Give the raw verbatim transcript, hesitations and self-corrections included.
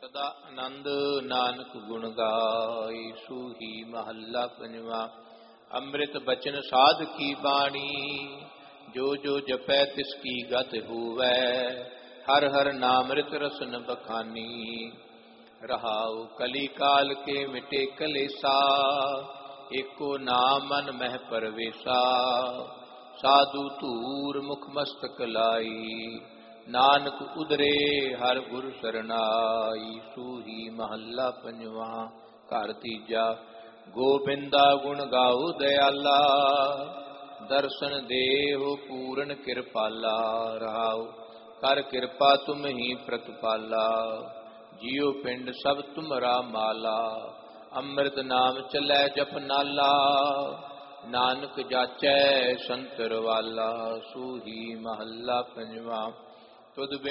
ਸਦਾ ਆਨੰਦ ਨਾਨਕ ਗੁਣ ਗਾਏ। ਸੂਹੀ ਮਹੱਲਾ ਪੰਜਵਾ। ਅੰਮ੍ਰਿਤ ਬਚਨ ਸਾਧ ਕੀ ਬਾਣੀ, ਜੋ ਜੋ ਜਪੈ ਤਿਸ ਕੀ ਗਤ ਹੋਵੈ। ਹਰ ਹਰ ਨਾਮ੍ਰਿਤ ਰਸਨ ਬਖਾਨੀ, ਰਹਾਉ ਕਲੀ ਕਾਲ ਕੇ ਮਿਟੇ ਕਲੇਸਾ। ਏਕੋ ਨਾਮ ਮਨ ਮਹਿ ਪਰਵੇਸਾ, ਸਾਧੂ ਧੂਰ ਮੁਖ ਮਸਤਕ ਲਾਈ। ਨਾਨਕ ਉਦਰੇ ਹਰ ਗੁਰ ਸਰਨਾਈ। ਸੂਹੀ ਮਹੱਲਾ ਪੰਜਵਾ। ਘਰ ਤੀਜਾ। ਗੋਬਿੰਦਾ ਗੁਣ ਗਾਉ ਦਇਆਲਾ, ਦਰਸ਼ਨ ਦੇਹੁ ਪੂਰਨ ਕਿਰਪਾਲਾ। ਰਹਾਉ ਕਰ ਕਿਰਪਾ ਤੁਮ ਹੀ ਪ੍ਰਤਪਾਲਾ, ਜੀਉ ਪਿੰਡ ਸਭ ਤੁਮਰਾ ਮਾਲਾ। ਅੰਮ੍ਰਿਤ ਨਾਮ ਚਲੈ ਜਪ ਨਾਲਾ, ਨਾਨਕ ਜਾਚੈ ਸੰਤਰ ਵਾਲਾ। ਸੂਹੀ ਮਹੱਲਾ ਪੰਜਵਾ। ਤੁਧ